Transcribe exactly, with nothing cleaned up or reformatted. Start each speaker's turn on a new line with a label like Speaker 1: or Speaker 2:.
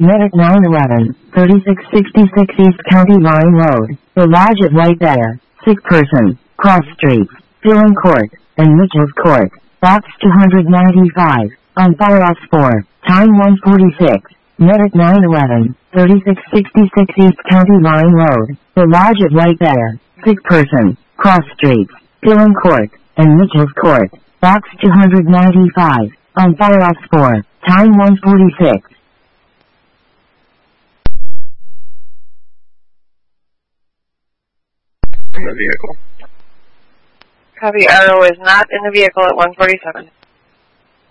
Speaker 1: Medic nine eleven, thirty-six sixty-six East County Line Road, The Lodge at White Bear, sick person, cross streets, Dillon Court, and Mitchell's Court, box two ninety-five, on fire for, time one forty-six. Medic nine eleven, thirty-six sixty-six East County Line Road, The Lodge at White Bear, sick person, cross streets, Dillon Court, and Mitchell's Court, box two ninety-five, on fire for, time one forty-six.
Speaker 2: In the vehicle.
Speaker 3: Copy, Arrow is not in the vehicle at one forty-seven.